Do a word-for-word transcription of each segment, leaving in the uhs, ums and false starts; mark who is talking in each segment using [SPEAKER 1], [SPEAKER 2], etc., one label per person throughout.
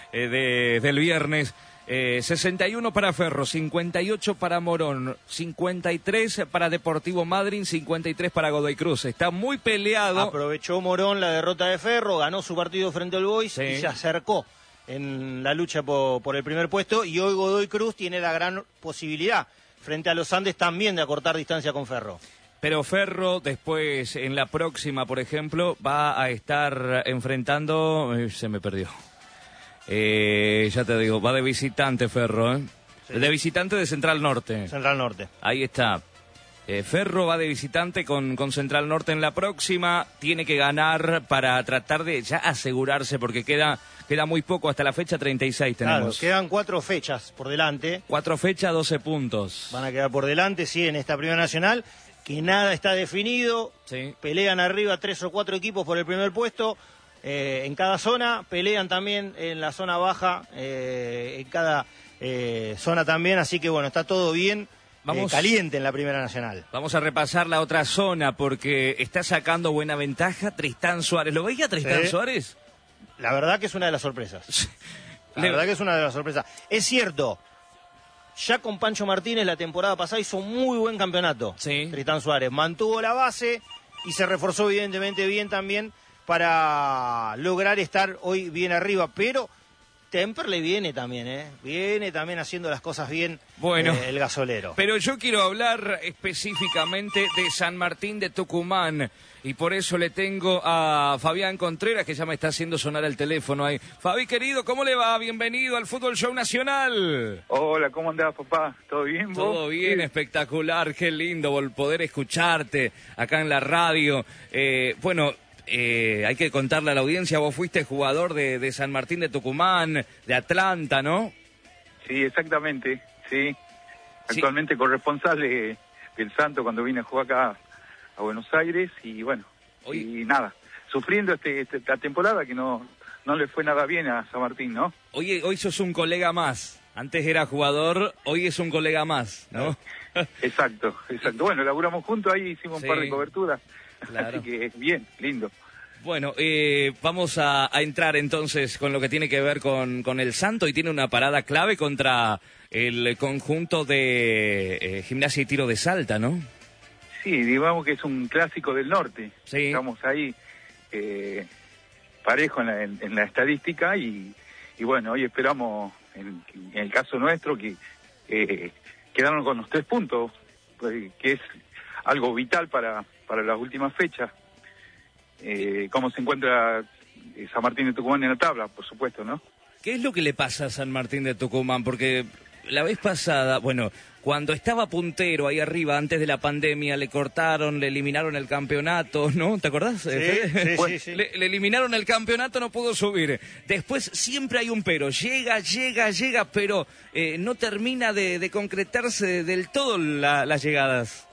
[SPEAKER 1] eh, de, del viernes. Eh, sesenta y uno para Ferro, cincuenta y ocho para Morón, cincuenta y tres para Deportivo Madryn, cincuenta y tres para Godoy Cruz. Está muy peleado.
[SPEAKER 2] Aprovechó Morón la derrota de Ferro, ganó su partido frente al Boys, sí, y se acercó en la lucha por, por el primer puesto. Y hoy Godoy Cruz tiene la gran posibilidad frente a los Andes también de acortar distancia con Ferro.
[SPEAKER 1] Pero Ferro después, en la próxima, por ejemplo, va a estar enfrentando... Eh, se me perdió. Eh, ya te digo, va de visitante Ferro, ¿eh? Sí. De visitante de Central Norte.
[SPEAKER 2] Central Norte.
[SPEAKER 1] Ahí está. Eh, Ferro va de visitante con, con Central Norte en la próxima. Tiene que ganar para tratar de ya asegurarse, porque queda, queda muy poco. Hasta la fecha treinta y seis tenemos.
[SPEAKER 2] Claro, quedan cuatro fechas por delante.
[SPEAKER 1] Cuatro fechas, doce puntos.
[SPEAKER 2] Van a quedar por delante, sí, en esta Primera Nacional, que nada está definido.
[SPEAKER 1] Sí.
[SPEAKER 2] Pelean arriba tres o cuatro equipos por el primer puesto. Eh, en cada zona, pelean también en la zona baja, eh, en cada eh, zona también, así que bueno, está todo bien, Vamos, eh, caliente en la Primera Nacional.
[SPEAKER 1] Vamos a repasar la otra zona porque está sacando buena ventaja Tristán Suárez. ¿Lo veía Tristán sí. Suárez?
[SPEAKER 2] La verdad que es una de las sorpresas. La Le... verdad que es una de las sorpresas. Es cierto, ya con Pancho Martínez la temporada pasada hizo muy buen campeonato.
[SPEAKER 1] Sí.
[SPEAKER 2] Tristán Suárez mantuvo la base y se reforzó evidentemente bien también para lograr estar hoy bien arriba, pero Temperley viene también, ¿eh? Viene también haciendo las cosas bien,
[SPEAKER 1] bueno,
[SPEAKER 2] eh, el gasolero.
[SPEAKER 1] Pero yo quiero hablar específicamente de San Martín de Tucumán, y por eso le tengo a Fabián Contreras, que ya me está haciendo sonar el teléfono ahí. Fabi, querido, ¿cómo le va? Bienvenido al Fútbol Show Nacional.
[SPEAKER 3] Hola, ¿cómo andás, papá? ¿Todo bien, vos?
[SPEAKER 1] Todo bien, sí. Espectacular, qué lindo poder escucharte acá en la radio. Eh, bueno... Eh, hay que contarle a la audiencia, vos fuiste jugador de, de San Martín de Tucumán, de Atlanta, ¿no?
[SPEAKER 3] Sí, exactamente, sí. Actualmente sí. Corresponsal de, del Santo cuando vine a jugar acá a Buenos Aires y bueno, Hoy... y nada, sufriendo este, este, esta temporada que no, no le fue nada bien a San Martín, ¿no?
[SPEAKER 1] Hoy, hoy sos un colega más, antes era jugador, hoy es un colega más, ¿no?
[SPEAKER 3] Exacto, exacto. Bueno, laburamos juntos ahí, hicimos
[SPEAKER 1] sí.
[SPEAKER 3] un par de coberturas.
[SPEAKER 1] Claro.
[SPEAKER 3] Así que bien, lindo.
[SPEAKER 1] Bueno, eh, vamos a, a entrar entonces con lo que tiene que ver con, con el Santo, y tiene una parada clave contra el conjunto de eh, Gimnasia y Tiro de Salta, ¿no?
[SPEAKER 3] Sí, digamos que es un clásico del norte.
[SPEAKER 1] Sí.
[SPEAKER 3] Estamos ahí eh, parejo en la, en, en la estadística y, y bueno, hoy esperamos, en, en el caso nuestro, que eh, quedaron con los tres puntos, pues, que es algo vital para, para las últimas fechas. Eh, ¿Cómo se encuentra San Martín de Tucumán en la tabla, por supuesto, no?
[SPEAKER 1] ¿Qué es lo que le pasa a San Martín de Tucumán? Porque la vez pasada, bueno, cuando estaba puntero ahí arriba, antes de la pandemia, le cortaron, le eliminaron el campeonato, ¿no? ¿Te acordás?
[SPEAKER 2] Sí, sí,
[SPEAKER 1] pues,
[SPEAKER 2] sí, sí.
[SPEAKER 1] Le, le eliminaron el campeonato, no pudo subir. Después siempre hay un pero. Llega, llega, llega, pero eh, no termina de, de concretarse del todo la, las llegadas.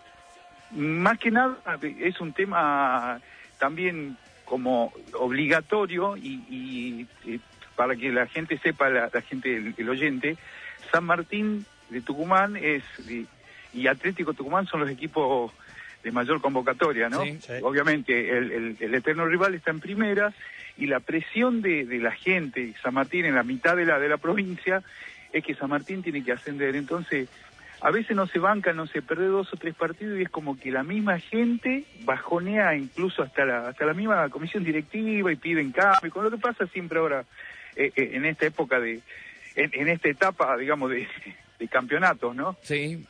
[SPEAKER 3] Más que nada es un tema también como obligatorio y, y, y para que la gente sepa, la, la gente, el, el oyente, San Martín de Tucumán es y, y Atlético Tucumán son los equipos de mayor convocatoria, ¿no?
[SPEAKER 1] Sí, sí.
[SPEAKER 3] Obviamente el, el, el eterno rival está en primera y la presión de, de la gente, San Martín en la mitad de la de la provincia, es que San Martín tiene que ascender. Entonces, a veces no se banca, no se pierde dos o tres partidos y es como que la misma gente bajonea incluso hasta la hasta la misma comisión directiva y piden cambio, con lo que pasa siempre ahora eh, eh, en esta época de, en, en esta etapa, digamos, de, de campeonatos, ¿no?
[SPEAKER 1] Sí.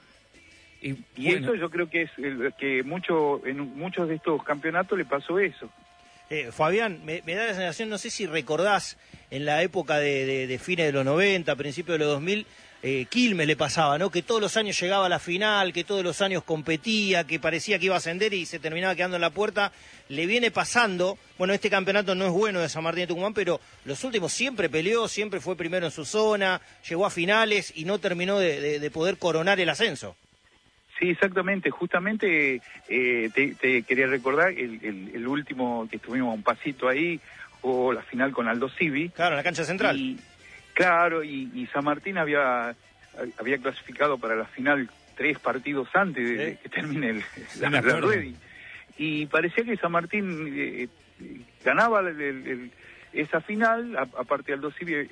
[SPEAKER 3] Y, y bueno, eso yo creo que es el, que mucho en muchos de estos campeonatos le pasó eso.
[SPEAKER 2] Eh, Fabián, me, me da la sensación, no sé si recordás, en la época de, de, de fines de los noventa, principios de los dos mil, eh, Quilmes le pasaba, ¿no? Que todos los años llegaba a la final, que todos los años competía, que parecía que iba a ascender y se terminaba quedando en la puerta. Le viene pasando, bueno, este campeonato no es bueno de San Martín de Tucumán, pero los últimos siempre peleó, siempre fue primero en su zona, llegó a finales y no terminó de, de, de poder coronar el ascenso.
[SPEAKER 3] Sí, exactamente. Justamente eh, te, te quería recordar el, el, el último que estuvimos un pasito ahí, jugó la final con Aldo Civi.
[SPEAKER 2] Claro, en la cancha central.
[SPEAKER 3] Y, claro, y, y San Martín había había clasificado para la final tres partidos antes de, ¿sí? de que termine el, la, la rueda. Y parecía que San Martín eh, ganaba el, el, el, esa final, aparte Aldo Civi